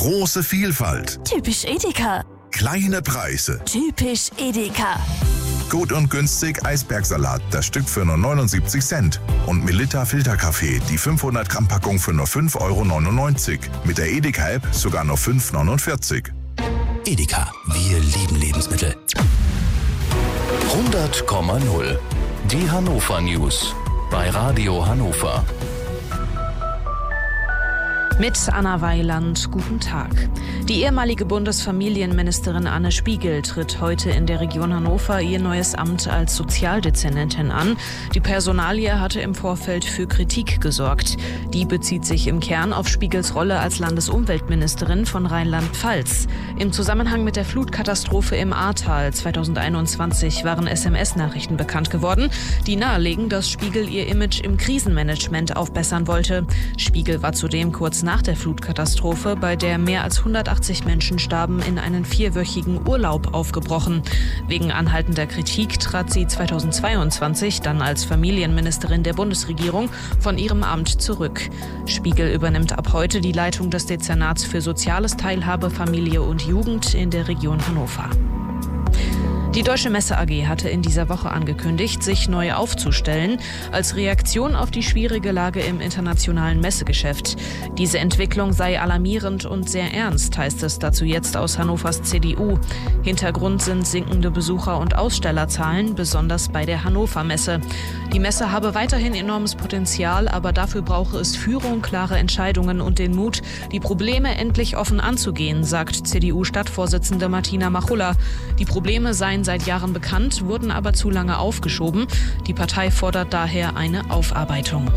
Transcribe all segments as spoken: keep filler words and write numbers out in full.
Große Vielfalt. Typisch Edeka. Kleine Preise. Typisch Edeka. Gut und günstig Eisbergsalat, das Stück für nur neunundsiebzig Cent. Und Melitta Filterkaffee, die fünfhundert Gramm Packung für nur fünf Euro neunundneunzig. Mit der Edeka-App sogar nur fünf Euro neunundvierzig. Edeka, wir lieben Lebensmittel. hundert Komma null. Die Hannover News bei Radio Hannover. Mit Anna Weiland, guten Tag. Die ehemalige Bundesfamilienministerin Anne Spiegel tritt heute in der Region Hannover ihr neues Amt als Sozialdezernentin an. Die Personalie hatte im Vorfeld für Kritik gesorgt. Die bezieht sich im Kern auf Spiegels Rolle als Landesumweltministerin von Rheinland-Pfalz. Im Zusammenhang mit der Flutkatastrophe im Ahrtal zweitausendeinundzwanzig waren S M S-Nachrichten bekannt geworden, die nahelegen, dass Spiegel ihr Image im Krisenmanagement aufbessern wollte. Spiegel war zudem kurz nach der Flutkatastrophe, bei der mehr als hundertachtzig Menschen starben, in einen vierwöchigen Urlaub aufgebrochen. Wegen anhaltender Kritik trat sie zweitausendzweiundzwanzig dann als Familienministerin der Bundesregierung von ihrem Amt zurück. Spiegel übernimmt ab heute die Leitung des Dezernats für Soziales, Teilhabe, Familie und Jugend in der Region Hannover. Die Deutsche Messe A G hatte in dieser Woche angekündigt, sich neu aufzustellen, als Reaktion auf die schwierige Lage im internationalen Messegeschäft. Diese Entwicklung sei alarmierend und sehr ernst, heißt es dazu jetzt aus Hannovers C D U. Hintergrund sind sinkende Besucher- und Ausstellerzahlen, besonders bei der Hannover Messe. Die Messe habe weiterhin enormes Potenzial, aber dafür brauche es Führung, klare Entscheidungen und den Mut, die Probleme endlich offen anzugehen, sagt C D U-Stadtvorsitzende Martina Machulla. Die Probleme seien seit Jahren bekannt, wurden aber zu lange aufgeschoben. Die Partei fordert daher eine Aufarbeitung.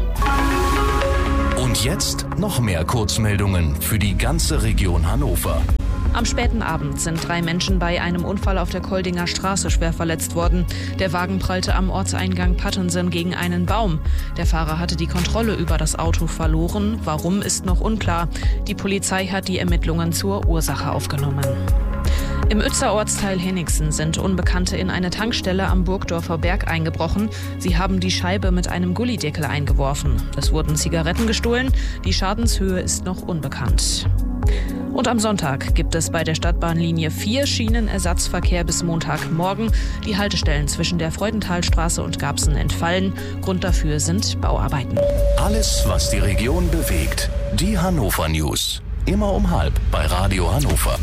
Und jetzt noch mehr Kurzmeldungen für die ganze Region Hannover. Am späten Abend sind drei Menschen bei einem Unfall auf der Koldinger Straße schwer verletzt worden. Der Wagen prallte am Ortseingang Pattensen gegen einen Baum. Der Fahrer hatte die Kontrolle über das Auto verloren. Warum, ist noch unklar. Die Polizei hat die Ermittlungen zur Ursache aufgenommen. Im Uetzer Ortsteil Henningsen sind Unbekannte in eine Tankstelle am Burgdorfer Berg eingebrochen. Sie haben die Scheibe mit einem Gullideckel eingeworfen. Es wurden Zigaretten gestohlen. Die Schadenshöhe ist noch unbekannt. Und am Sonntag gibt es bei der Stadtbahnlinie vier Schienenersatzverkehr bis Montagmorgen. Die Haltestellen zwischen der Freudenthalstraße und Garbsen entfallen. Grund dafür sind Bauarbeiten. Alles, was die Region bewegt. Die Hannover News. Immer um halb bei Radio Hannover.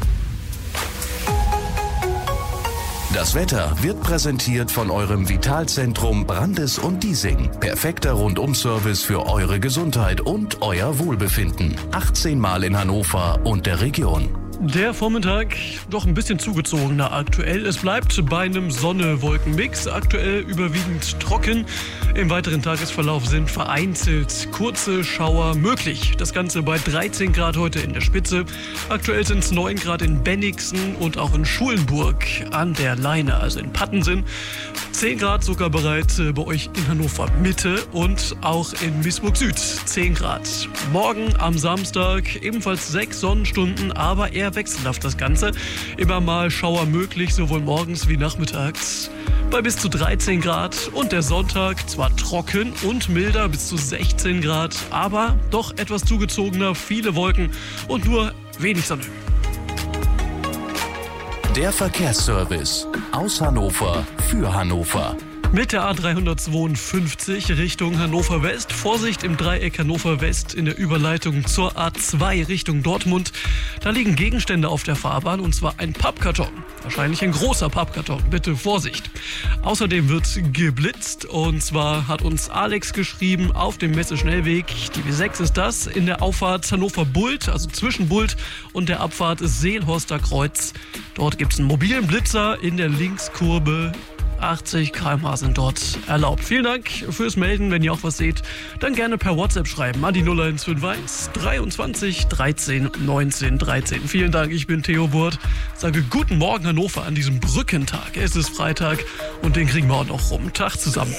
Das Wetter wird präsentiert von eurem Vitalzentrum Brandes und Diesing. Perfekter Rundum-Service für eure Gesundheit und euer Wohlbefinden. achtzehn Mal in Hannover und der Region. Der Vormittag doch ein bisschen zugezogener aktuell. Es bleibt bei einem Sonne-Wolken-Mix. Aktuell überwiegend trocken. Im weiteren Tagesverlauf sind vereinzelt kurze Schauer möglich. Das Ganze bei dreizehn Grad heute in der Spitze. Aktuell sind es neun Grad in Bennigsen und auch in Schulenburg an der Leine, also in Pattensen. zehn Grad sogar bereits bei euch in Hannover Mitte und auch in Miesburg Süd zehn Grad. Morgen am Samstag ebenfalls sechs Sonnenstunden, aber eher wechselhaft das Ganze. Immer mal Schauer möglich, sowohl morgens wie nachmittags. Bei bis zu dreizehn Grad und der Sonntag zwar trocken und milder bis zu sechzehn Grad, aber doch etwas zugezogener, viele Wolken und nur wenig Sonne. Der Verkehrsservice aus Hannover für Hannover. Mit der A dreihundertzweiundfünfzig Richtung Hannover West. Vorsicht im Dreieck Hannover West in der Überleitung zur A zwei Richtung Dortmund. Da liegen Gegenstände auf der Fahrbahn und zwar ein Pappkarton. Wahrscheinlich ein großer Pappkarton. Bitte Vorsicht. Außerdem wird geblitzt und zwar hat uns Alex geschrieben auf dem Messeschnellweg. Die B sechs ist das in der Auffahrt Hannover-Bult, also zwischen Bult und der Abfahrt Seelhorster Kreuz. Dort gibt es einen mobilen Blitzer in der Linkskurve. achtzig Kilometer pro Stunde sind dort erlaubt. Vielen Dank fürs Melden. Wenn ihr auch was seht, dann gerne per WhatsApp schreiben an die null eins fünf eins dreiundzwanzig dreizehn neunzehn dreizehn. Vielen Dank, ich bin Theo Burt. Sage guten Morgen Hannover an diesem Brückentag. Es ist Freitag und den kriegen wir auch noch rum. Tag zusammen.